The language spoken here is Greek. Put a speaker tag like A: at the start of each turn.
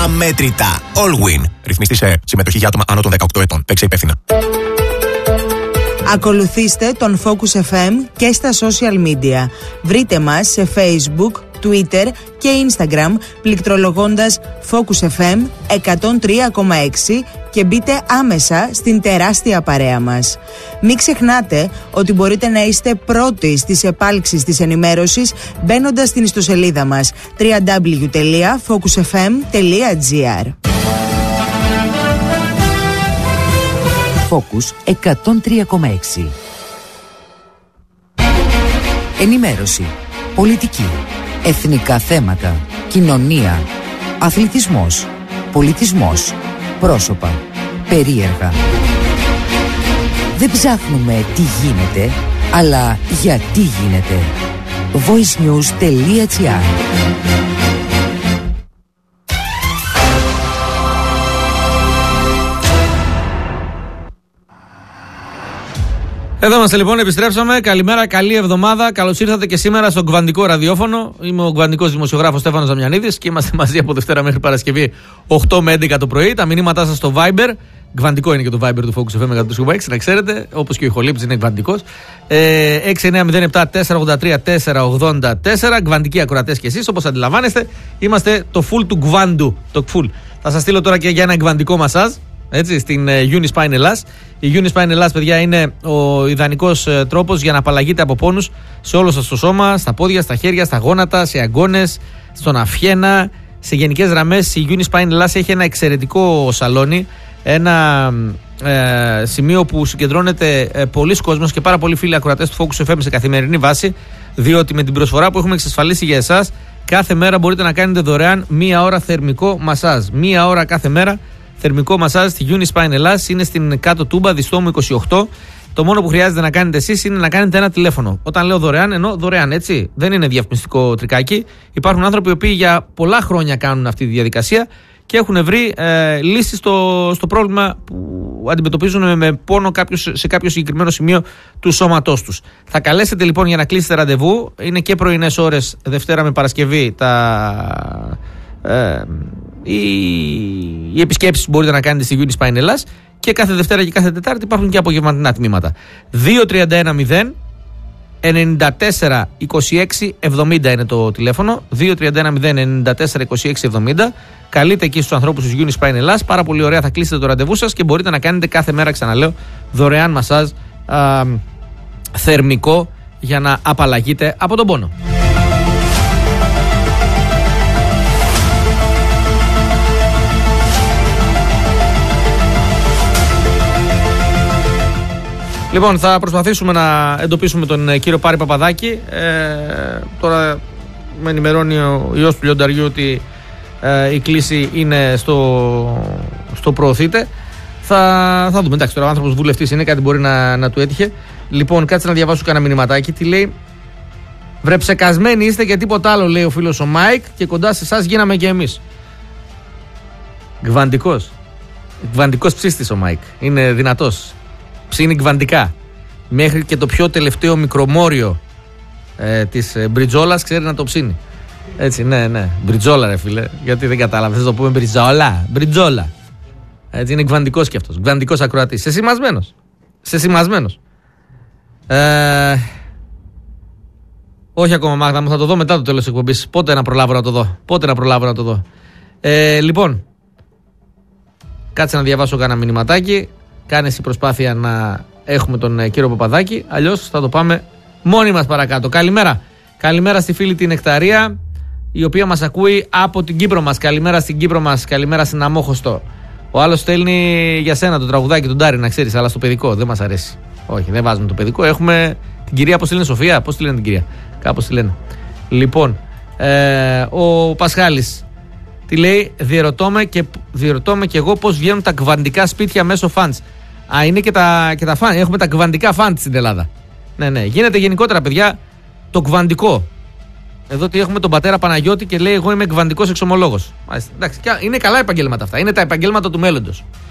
A: αμέτρητα. Allwin. Ρυθμιστή σε συμμετοχή για άτομα άνω των 18 ετών. Παίξε υπεύθυνα.
B: Ακολουθήστε τον Focus FM και στα social media. Βρείτε μας σε Facebook, Twitter και Instagram πληκτρολογώντας Focus FM 103,6 και μπείτε άμεσα στην τεράστια παρέα μας. Μην ξεχνάτε ότι μπορείτε να είστε πρώτοι στις επάλξεις της ενημέρωσης μπαίνοντας στην ιστοσελίδα μας www.focusfm.gr.
C: Focus 103,6. Ενημέρωση, πολιτική, εθνικά θέματα, κοινωνία, αθλητισμός, πολιτισμός, πρόσωπα, περίεργα. Δεν ψάχνουμε τι γίνεται, αλλά γιατί γίνεται. voicenews.gr.
D: Εδώ είμαστε λοιπόν, επιστρέψαμε. Καλημέρα, καλή εβδομάδα. Καλώς ήρθατε και σήμερα στο Γκβαντικό ραδιόφωνο. Είμαι ο γκβαντικός δημοσιογράφος Στέφανος Δαμιανίδης και είμαστε μαζί από Δευτέρα μέχρι Παρασκευή 8 με 11 το πρωί. Τα μηνύματά σας στο Viber. Γκβαντικό είναι και το Viber του Focus FM 103,6, να ξέρετε. Όπως και ο Ιχολήπτης είναι γκβαντικός. 6907-483-484. Γκβαντικοί ακροατές και εσείς, όπως αντιλαμβάνεστε. Είμαστε το full του Γκβάντου. Το full. Θα σας στείλω τώρα και για ένα γκβαντικό μασάζ. Έτσι, στην Unispine Ελλάς. Η Unispine Ελλάς, παιδιά, είναι ο ιδανικός τρόπος για να απαλλαγείτε από πόνους σε όλο σας το σώμα, στα πόδια, στα χέρια, στα γόνατα, σε αγκώνες, στον αφιένα. Σε γενικές γραμμές, η Unispine Ελλάς έχει ένα εξαιρετικό σαλόνι. Ένα σημείο που συγκεντρώνεται πολλοί κόσμος και πάρα πολλοί φίλοι ακροατές του Focus FM σε καθημερινή βάση, διότι με την προσφορά που έχουμε εξασφαλίσει για εσάς, κάθε μέρα μπορείτε να κάνετε δωρεάν μία ώρα θερμικό μασάζ. Μία ώρα κάθε μέρα. Θερμικό μασάζ στη Unispine Ελλάς, είναι στην Κάτω Τούμπα, Διστόμου 28. Το μόνο που χρειάζεται να κάνετε εσείς είναι να κάνετε ένα τηλέφωνο. Όταν λέω δωρεάν, εννοώ δωρεάν, έτσι. Δεν είναι διαφημιστικό τρικάκι. Υπάρχουν άνθρωποι οι οποίοι για πολλά χρόνια κάνουν αυτή τη διαδικασία και έχουν βρει λύσεις στο πρόβλημα που αντιμετωπίζουν με πόνο σε κάποιο συγκεκριμένο σημείο του σώματός τους. Θα καλέσετε λοιπόν για να κλείσετε ραντεβού. Είναι και πρωινές ώρες, Δευτέρα με Παρασκευή, οι επισκέψεις που μπορείτε να κάνετε στη Unispine Ελλάς, και κάθε Δευτέρα και κάθε Τετάρτη υπάρχουν και απογευματινά τμήματα. 2310 94 26 70 είναι το τηλέφωνο. 2310 94 26 70. Καλείτε εκεί στους ανθρώπους της Unispine Ελλάς. Πάρα πολύ ωραία, θα κλείσετε το ραντεβού σας και μπορείτε να κάνετε κάθε μέρα, ξαναλέω, δωρεάν μασάζ θερμικό για να απαλλαγείτε από τον πόνο. Λοιπόν, θα προσπαθήσουμε να εντοπίσουμε τον κύριο Πάρη Παπαδάκη. Τώρα με ενημερώνει ο Υιός του Λιονταριού ότι η κλήση είναι στο προωθείτε. Θα δούμε. Εντάξει, τώρα ο άνθρωπος βουλευτής είναι, κάτι μπορεί να του έτυχε. Λοιπόν, κάτσε να διαβάσω κανένα μηνυματάκι. Τι λέει? Βρε ψεκασμένοι είστε και τίποτα άλλο, λέει ο φίλος ο Μάικ, και κοντά σε εσάς γίναμε και εμείς. Γκβαντικός ψήστης ο Μάικ. Είναι δυνατός. Ψήνει γκβαντικά. Μέχρι και το πιο τελευταίο μικρομόριο της μπριτζόλας ξέρει να το ψήνει. Έτσι, ναι. Μπριτζόλα, ρε φίλε. Γιατί δεν κατάλαβε. Θες να το πούμε μπριτζόλα. Έτσι, είναι γκβαντικός κι αυτός. Γκβαντικός ακροατής. Σεσημασμένος. Όχι ακόμα, Μάγδα μου, θα το δω μετά το τέλος της εκπομπής. Πότε να προλάβω να το δω. Λοιπόν, κάτσε να διαβάσω κανένα μηνυματάκι. Κάνε εσύ προσπάθεια να έχουμε τον κύριο Παπαδάκη, αλλιώς θα το πάμε μόνοι μας παρακάτω. Καλημέρα στη φίλη την Νεκταρία, η οποία μας ακούει από την Κύπρο μας. Καλημέρα στην Κύπρο μας, καλημέρα στην Αμόχωστο. Ο άλλος στέλνει για σένα το τραγουδάκι του Ντάρι, να ξέρεις, αλλά στο παιδικό δεν μας αρέσει. Όχι, δεν βάζουμε το παιδικό. Έχουμε την κυρία, πώς τη λένε, Σοφία, πώς τη λένε την κυρία? Κάπως τη λένε. Λοιπόν, ο Πασχάλης τι λέει? Διερωτώ με και εγώ πώς βγαίνουν τα κβαντικά σπίτια μέσω φαντς. Είναι και τα φαν. Έχουμε τα κβαντικά φαντς στην Ελλάδα. Ναι. Γίνεται γενικότερα, παιδιά, το κβαντικό. Εδώ τι έχουμε τον πατέρα Παναγιώτη και λέει: εγώ είμαι κβαντικός εξομολόγος. Εντάξει, είναι καλά επαγγέλματα αυτά. Είναι τα επαγγέλματα του μέλλοντος.